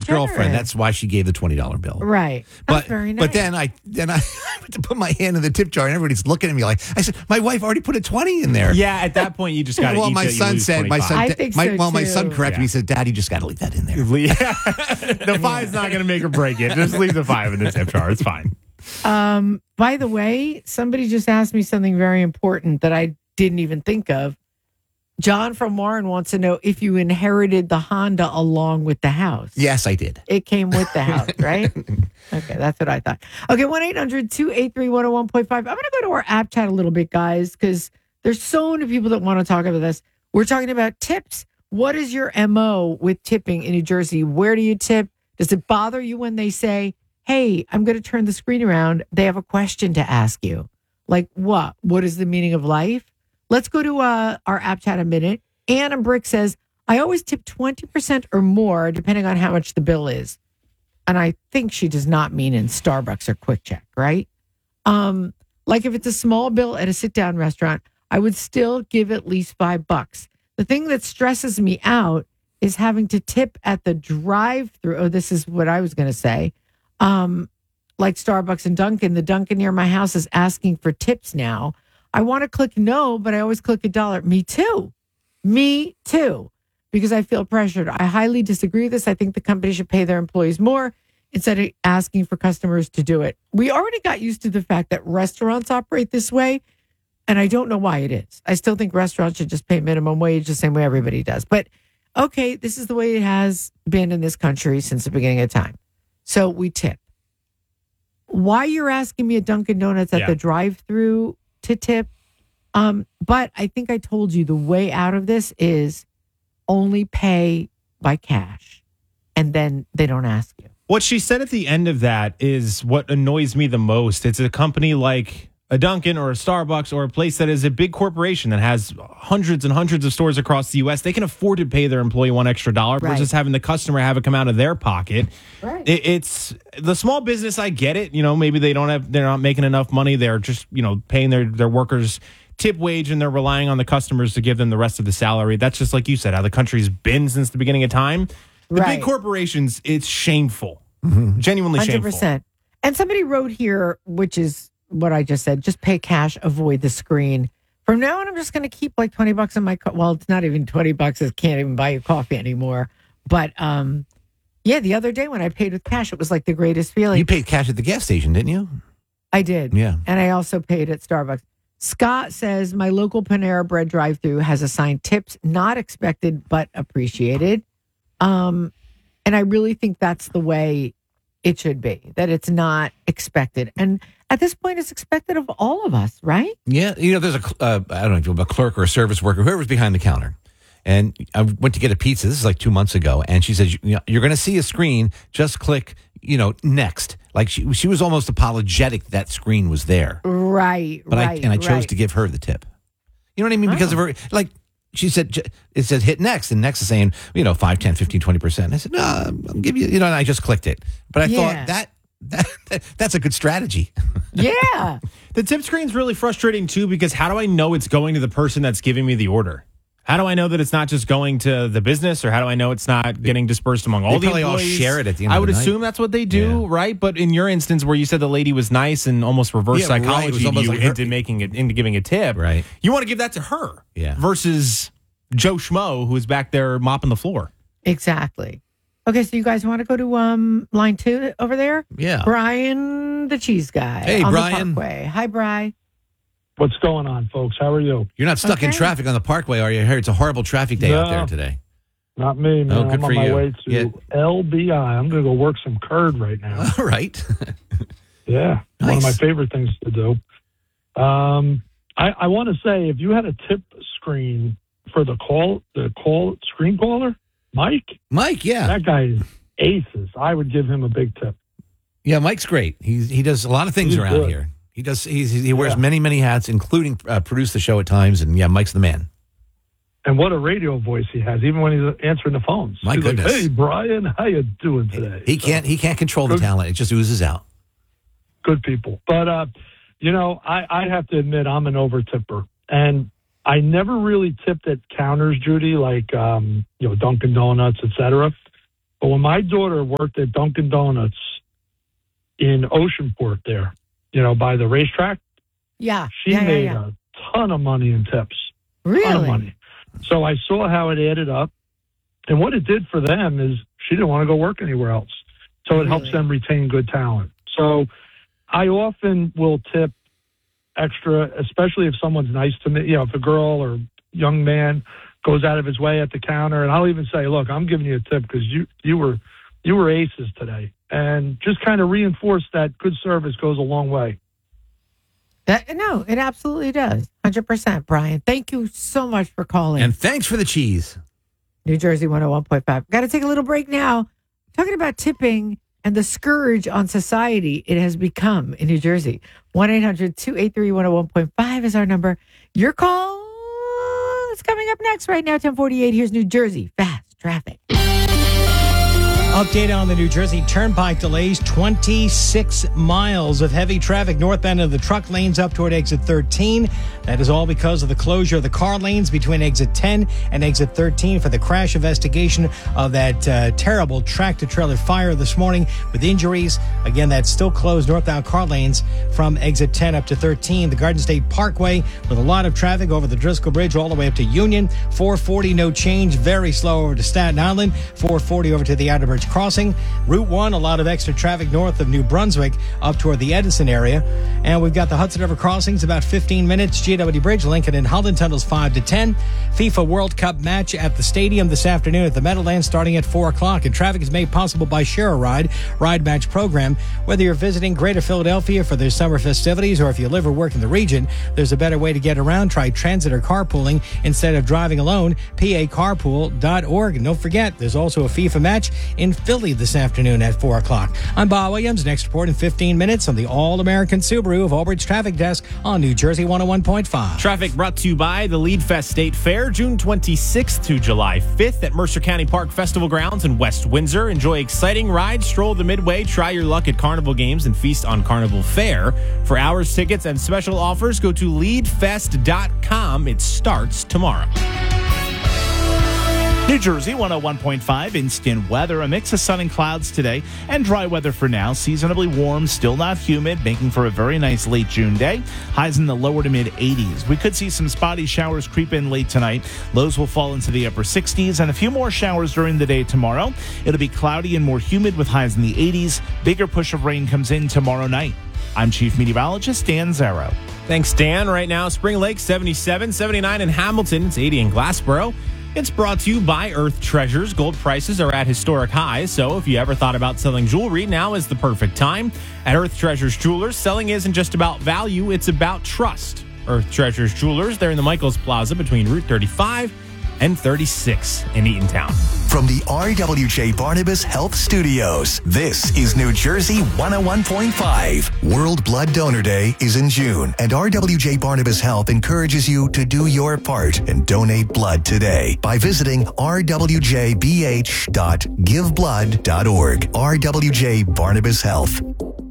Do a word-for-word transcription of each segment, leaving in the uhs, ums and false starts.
ex-girlfriend. generous. That's why she gave the twenty dollar bill. Right. That's But very nice. but then I then I went to put my hand in the tip jar and everybody's looking at me like I said, my wife already put a twenty in there. Yeah, at that point you just got to well, eat my till you son lose said, my son, I da- think my, so, well, my son too. corrected me. Yeah. He said, Dad, you just got to leave that in there. the five's not going to make or break it. Just leave the five in the tip jar. It's fine. Um, by the way, somebody just asked me something very important that I didn't even think of. John from Warren wants to know if you inherited the Honda along with the house. Yes, I did. It came with the house, right? Okay, that's what I thought. Okay, one eight hundred two eight three one oh one point five. I'm going to go to our app chat a little bit, guys, because there's so many people that want to talk about this. We're talking about tips. What is your M O with tipping in New Jersey? Where do you tip? Does it bother you when they say, hey, I'm going to turn the screen around. They have a question to ask you. Like what? What is the meaning of life? Let's go to uh, our app chat a minute. Anna Brick says, I always tip twenty percent or more depending on how much the bill is. And I think she does not mean in Starbucks or Quick Check, right? Um, like if it's a small bill at a sit-down restaurant, I would still give at least five bucks. The thing that stresses me out is having to tip at the drive-through. Oh, this is what I was going to say. Um, like Starbucks and Dunkin', the Dunkin' near my house is asking for tips now. I want to click no, but I always click a dollar. Me too. Me too. Because I feel pressured. I highly disagree with this. I think the company should pay their employees more instead of asking for customers to do it. We already got used to the fact that restaurants operate this way, and I don't know why it is. I still think restaurants should just pay minimum wage the same way everybody does. But okay, this is the way it has been in this country since the beginning of time. So we tip. Why you're asking me at Dunkin' Donuts at Yeah. the drive-through to tip? Um, but I think I told you the way out of this is only pay by cash, and then they don't ask you. What she said at the end of that is what annoys me the most. It's a company like a Dunkin' or a Starbucks or a place that is a big corporation that has hundreds and hundreds of stores across the U S. They can afford to pay their employee one extra dollar Right. versus having the customer have it come out of their pocket. Right. It, it's the small business. I get it. You know, maybe they don't have, they're not making enough money. They're just, you know, paying their, their workers tip wage and they're relying on the customers to give them the rest of the salary. That's just like you said, how the country's been since the beginning of time. The Right. big corporations, it's shameful. Genuinely one hundred shameful. percent. And somebody wrote here, which is what I just said, just pay cash, avoid the screen. From now on, I'm just going to keep like twenty bucks in my, co- well, it's not even twenty bucks. It can't even buy you coffee anymore. But um, yeah, the other day when I paid with cash, it was like the greatest feeling. You paid cash at the gas station, didn't you? I did. Yeah. And I also paid at Starbucks. Scott says, my local Panera Bread drive-thru has assigned tips not expected but appreciated. Um, and I really think that's the way it should be, that it's not expected. And at this point, it's expected of all of us, right? Yeah. You know, there's a, uh, I don't know if you're a clerk or a service worker, whoever's behind the counter. And I went to get a pizza. This is like two months ago. And she says, you know, you're going to see a screen. Just click, you know, next. Like she, she was almost apologetic that screen was there. Right, But right. I, and I chose right. to give her the tip. You know what I mean? Because Oh. of her, like, she said, j- it says hit next, and next is saying, you know, five, ten, fifteen, twenty percent. I said, no, I'll give you, you know, and I just clicked it. But I Yeah. thought that, that, that, that's a good strategy. Yeah. The tip screen's really frustrating too because how do I know it's going to the person that's giving me the order? How do I know that it's not just going to the business, or how do I know it's not getting dispersed among all They the probably all employees? share it at the end I of would the night. assume that's what they do, Yeah. right? But in your instance, where you said the lady was nice and almost reverse Yeah, right. It was psychology almost you like her- into making it into giving a tip, Right. You want to give that to her, Yeah. versus Joe Schmo who is back there mopping the floor. Exactly. Okay, so you guys want to go to um line two over there? Yeah. Brian, the cheese guy. Hey, on Brian. The Parkway. Hi, Brian. What's going on, folks? How are you? You're not stuck in Okay. traffic on the Parkway, are you? I heard it's a horrible traffic day out No. there today. Not me, man. Oh, good I'm for on my you. way to Yeah. L B I. I'm going to go work some curd right now. All right. Yeah, one of my Nice. favorite things to do. Um, I, I want to say, if you had a tip screen for the call, the call screen caller, Mike, Mike, yeah. that guy is aces. I would give him a big tip. Yeah, Mike's great. He he does a lot of things He's around good. here. He does. He's, he wears Yeah. many many hats, including uh, produce the show at times. And yeah, Mike's the man. And what a radio voice he has, even when he's answering the phones. My he's goodness. Like, hey, Brian, how you doing today? He can't he can't control the Good. talent. It just oozes out. Good people. But, uh, you know, I, I have to admit I'm an over tipper. And I never really tipped at counters, Judy, like, um, you know, Dunkin' Donuts, et cetera. But when my daughter worked at Dunkin' Donuts in Oceanport there, you know, by the racetrack, Yeah. she yeah, made yeah, yeah. a ton of money in tips. Really? Ton of money. So I saw how it added up. And what it did for them is she didn't want to go work anywhere else. So it Really? helps them retain good talent. So I often will tip extra, especially if someone's nice to me, you know, if a girl or young man goes out of his way at the counter. And I'll even say, look, I'm giving you a tip because you, you were you were aces today. And just kind of reinforce that good service goes a long way. That, no, it absolutely does. one hundred percent, Brian. Thank you so much for calling. And thanks for the cheese. New Jersey one oh one point five. Got to take a little break now. Talking about tipping and the scourge on society it has become in New Jersey. one eight hundred two eight three one oh one point five is our number. Your call is coming up next right now, ten forty-eight. Here's New Jersey Fast Traffic. Update on the New Jersey Turnpike delays, twenty-six miles of heavy traffic northbound of the truck lanes up toward exit thirteen. That is all because of the closure of the car lanes between exit ten and exit thirteen for the crash investigation of that uh, terrible tractor-trailer fire this morning with injuries. Again, that's still closed northbound car lanes from exit ten up to thirteen. The Garden State Parkway with a lot of traffic over the Driscoll Bridge all the way up to Union. four forty, no change. Very slow over to Staten Island. four forty over to the Outer Bridge Crossing. Route one, a lot of extra traffic north of New Brunswick up toward the Edison area. And we've got the Hudson River crossings about fifteen minutes. G W Bridge, Lincoln and Holland tunnels five to ten. FIFA World Cup match at the stadium this afternoon at the Meadowlands starting at four o'clock. And traffic is made possible by Share a Ride, Ride Match program. Whether you're visiting Greater Philadelphia for their summer festivities or if you live or work in the region, there's a better way to get around. Try transit or carpooling instead of driving alone. P A carpool dot org. And don't forget, there's also a FIFA match in Philly this afternoon at four o'clock. I'm Bob Williams. Next report in fifteen minutes on the All-American Subaru of Albridge Traffic Desk on New Jersey one oh one point five. Traffic brought to you by the Lead Fest State Fair, June twenty-sixth to July fifth at Mercer County Park Festival Grounds in West Windsor. Enjoy exciting rides, stroll the Midway, try your luck at carnival games, and feast on carnival fare. For hours, tickets, and special offers, go to lead fest dot com. It starts tomorrow. New Jersey one oh one point five instant weather. A mix of sun and clouds today and dry weather for now. Seasonably warm, still not humid, making for a very nice late June day. Highs in the lower to mid eighties. We could see some spotty showers creep in late tonight. Lows will fall into the upper sixties and a few more showers during the day tomorrow. It'll be cloudy and more humid with highs in the eighties. Bigger push of rain comes in tomorrow night. I'm Chief Meteorologist Dan Zarrow. Thanks, Dan. Right now, Spring Lake seventy-seven, seventy-nine in Hamilton. It's eighty in Glassboro. It's brought to you by Earth Treasures. Gold prices are at historic highs, so if you ever thought about selling jewelry, now is the perfect time. At Earth Treasures Jewelers, selling isn't just about value, it's about trust. Earth Treasures Jewelers, they're in the Michaels Plaza between Route thirty-five and thirty-six in Eatontown. From the R W J Barnabas Health Studios, this is New Jersey one oh one point five. World Blood Donor Day is in June, and R W J Barnabas Health encourages you to do your part and donate blood today by visiting r w j b h dot give blood dot org. R W J Barnabas Health.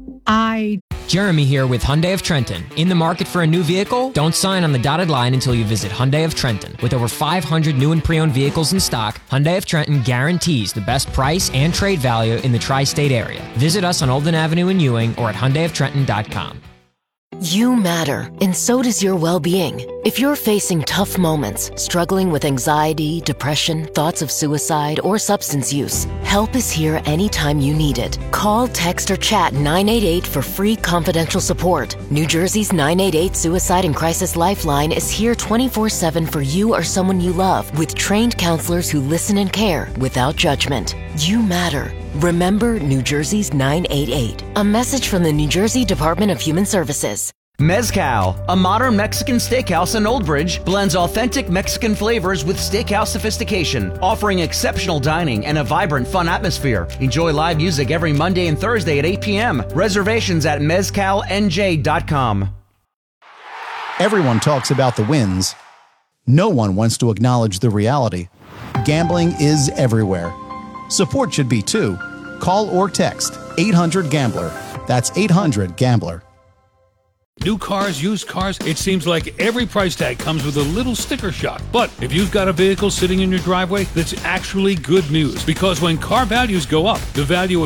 I Jeremy here with Hyundai of Trenton. In the market for a new vehicle? Don't sign on the dotted line until you visit Hyundai of Trenton. With over five hundred new and pre-owned vehicles in stock, Hyundai of Trenton guarantees the best price and trade value in the tri-state area. Visit us on Olden Avenue in Ewing or at hyundai of trenton dot com. You matter, and so does your well-being. If you're facing tough moments, struggling with anxiety, depression, thoughts of suicide, or substance use, help is here anytime you need it. Call, text, or chat nine eight eight for free confidential support. New Jersey's nine eight eight Suicide and Crisis Lifeline is here twenty-four seven for you or someone you love, with trained counselors who listen and care without judgment. You matter. Remember New Jersey's nine eight eight. A message from the New Jersey Department of Human Services. Mezcal, a modern Mexican steakhouse in Old Bridge, blends authentic Mexican flavors with steakhouse sophistication, offering exceptional dining and a vibrant, fun atmosphere. Enjoy live music every Monday and Thursday at eight p.m. Reservations at mezcal n j dot com. Everyone talks about the wins. No one wants to acknowledge the reality. Gambling is everywhere. Support should be too. Call or text eight hundred gambler. That's eight hundred gambler. New cars, used cars, it seems like every price tag comes with a little sticker shock. But if you've got a vehicle sitting in your driveway, that's actually good news, because when car values go up, the value